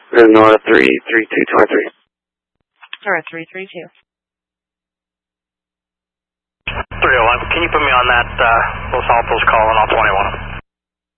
Nora 33223. Nora 332. 301, can you put me on that Los Altos call on all 21?